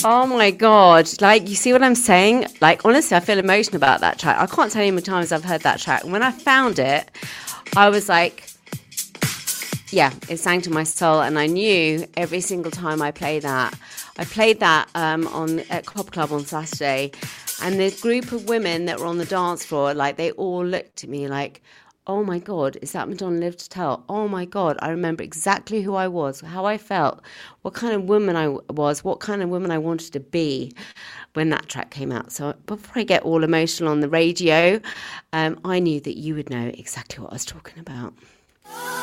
Oh my God. Like, you see what I'm saying? Like, honestly, I feel emotional about that track. I can't tell you how many times I've heard that track. And when I found it, I was like, yeah, it sang to my soul. And I knew every single time I played that. I played that at Cop Club on Saturday. And this group of women that were on the dance floor, like, they all looked at me like, oh my God, is that Madonna Live to Tell? Oh my God, I remember exactly who I was, how I felt, what kind of woman I was, what kind of woman I wanted to be when that track came out. So before I get all emotional on the radio, I knew that you would know exactly what I was talking about.